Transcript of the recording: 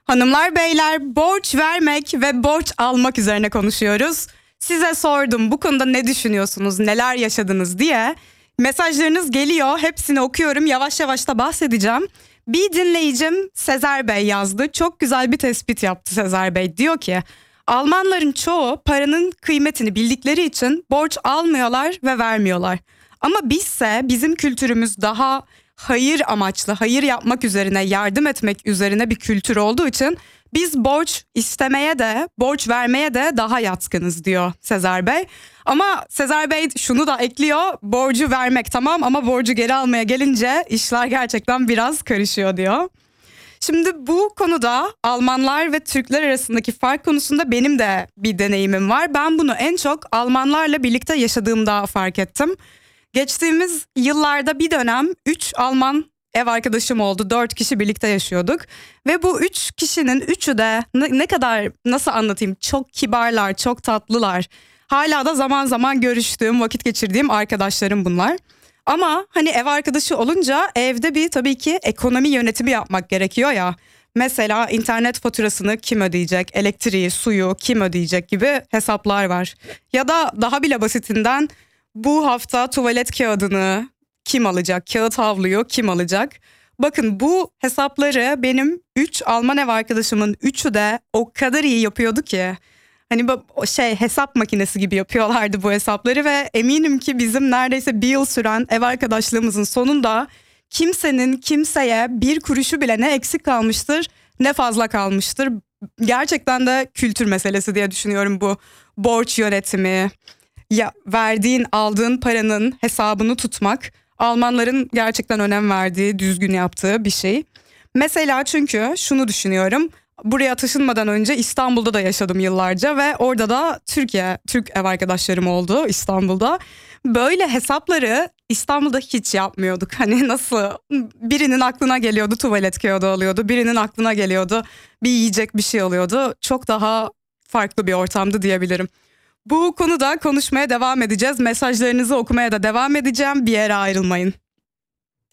Hanımlar beyler, borç vermek ve borç almak üzerine konuşuyoruz. Size sordum, bu konuda ne düşünüyorsunuz, neler yaşadınız diye. Mesajlarınız geliyor, hepsini okuyorum, yavaş yavaş da bahsedeceğim. Bir dinleyicim Sezer Bey yazdı. Çok güzel bir tespit yaptı Sezer Bey. Diyor ki Almanların çoğu paranın kıymetini bildikleri için borç almıyorlar ve vermiyorlar. Ama bizse bizim kültürümüz daha hayır amaçlı, hayır yapmak üzerine, yardım etmek üzerine bir kültür olduğu için biz borç istemeye de, borç vermeye de daha yatkınız diyor Sezer Bey. Ama Sezer Bey şunu da ekliyor, borcu vermek tamam ama borcu geri almaya gelince işler gerçekten biraz karışıyor diyor. Şimdi bu konuda Almanlar ve Türkler arasındaki fark konusunda benim de bir deneyimim var. Ben bunu en çok Almanlarla birlikte yaşadığımda fark ettim. Geçtiğimiz yıllarda bir dönem 3 Alman ev arkadaşım oldu. 4 kişi birlikte yaşıyorduk. Ve bu 3 kişinin üçü de ne kadar, nasıl anlatayım, çok kibarlar, çok tatlılar. Hala da zaman zaman görüştüğüm, vakit geçirdiğim arkadaşlarım bunlar. Ama hani ev arkadaşı olunca evde bir tabii ki ekonomi yönetimi yapmak gerekiyor ya. Mesela internet faturasını kim ödeyecek, elektriği, suyu kim ödeyecek gibi hesaplar var. Ya da daha bile basitinden bu hafta tuvalet kağıdını kim alacak, kağıt havluyu kim alacak? Bakın bu hesapları benim 3 Alman ev arkadaşımın üçü de o kadar iyi yapıyordu ki. Hani hesap makinesi gibi yapıyorlardı bu hesapları ve eminim ki bizim neredeyse bir yıl süren ev arkadaşlığımızın sonunda kimsenin kimseye bir kuruşu bile ne eksik kalmıştır ne fazla kalmıştır. Gerçekten de kültür meselesi diye düşünüyorum bu borç yönetimi. Ya verdiğin, aldığın paranın hesabını tutmak Almanların gerçekten önem verdiği, düzgün yaptığı bir şey. Mesela çünkü şunu düşünüyorum. Buraya taşınmadan önce İstanbul'da da yaşadım yıllarca ve orada da Türk ev arkadaşlarım oldu İstanbul'da. Böyle hesapları İstanbul'da hiç yapmıyorduk. Hani nasıl, birinin aklına geliyordu tuvalet kağıdı alıyordu, birinin aklına geliyordu bir yiyecek bir şey alıyordu. Çok daha farklı bir ortamdı diyebilirim. Bu konuda konuşmaya devam edeceğiz. Mesajlarınızı okumaya da devam edeceğim. Bir yere ayrılmayın.